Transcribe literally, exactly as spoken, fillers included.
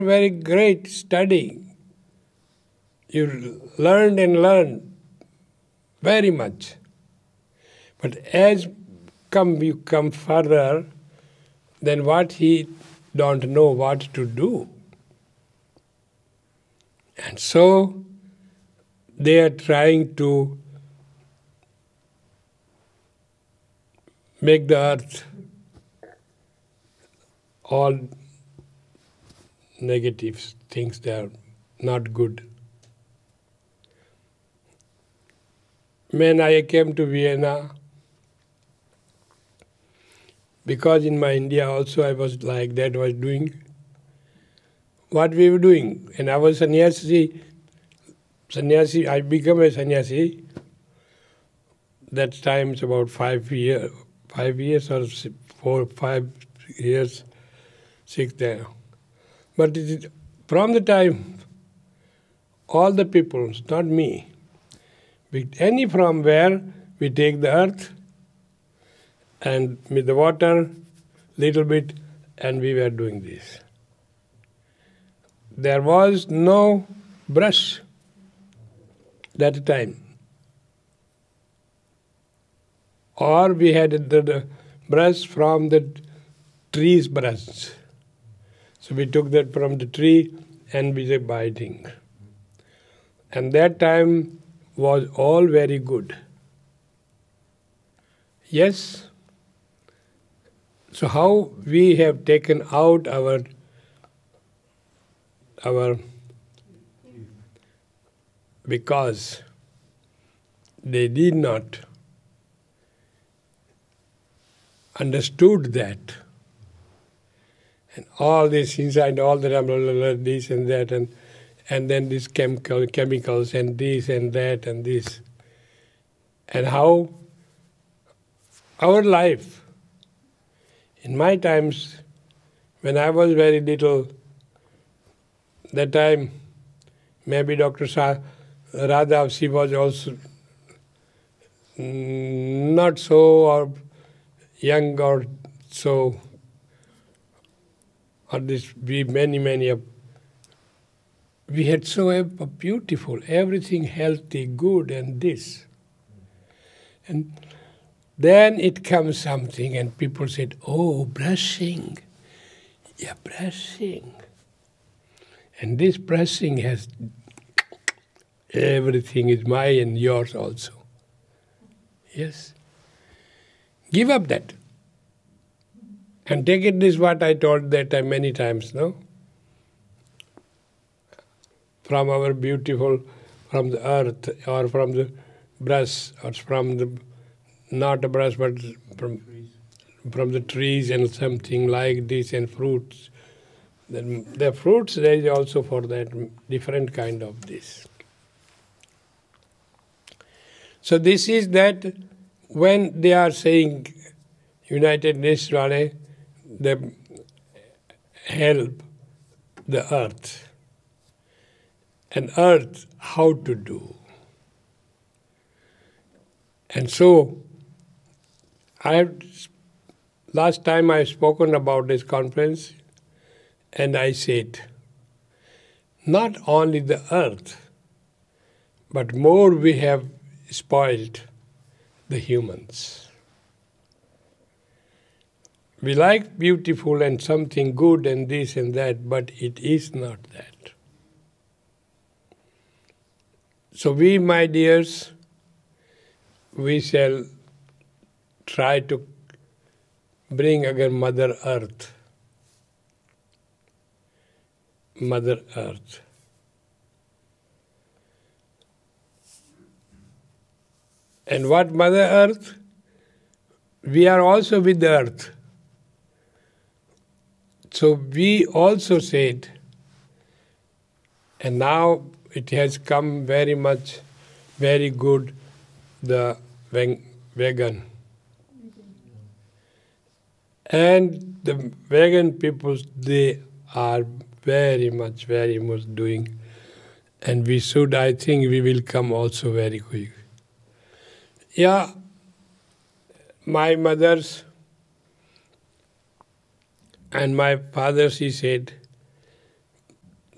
very great study. You learned and learned very much. But as come you come further, then what he don't know what to do. And so they are trying to make the earth all negative things, they are not good. When I came to Vienna, because in my India also I was like that, was doing what we were doing. And I was sannyasi, sannyasi, I became a sannyasi. That time it's about five years, five years or four, five years, six there. But it is, from the time, all the people, not me, any from where we take the earth and with the water, little bit, and we were doing this. There was no brush that time. Or we had the, the brush from the tree's brush. So we took that from the tree and we were biting. And that time was all very good. Yes? So how we have taken out our our because they did not understood that. And all this inside, all the blah, blah, blah, this and that, and and then these chemical chemicals and this and that and this. And how our life, in my times, when I was very little, that time, maybe Doctor Sa- Radha, she was also not so or young or so, or this, we many, many of, we had so a beautiful, everything healthy, good, and this. And then it comes something, and people said, oh, brushing, yeah, brushing. And this brushing has, everything is mine and yours also. Yes? Give up that. And take it this what I told that time many times, no? From our beautiful, from the earth, or from the brush, or from the, not a brush, but from, from the trees and something like this, and fruits. Then the fruits, there is also for that different kind of this. So this is that when they are saying United Nations, they help the earth. And earth, how to do. And so, I have, last time I have spoken about this conference, and I said, not only the earth, but more we have spoiled the humans. We like beautiful and something good and this and that, but it is not that. So we, my dears, we shall try to bring again Mother Earth. Mother Earth. And what Mother Earth? We are also with the earth. So we also said, and now it has come very much, very good, the vegan. And the vegan people, they are very much, very much doing. And we should, I think, we will come also very quick. Yeah, my mother's and my father, she said,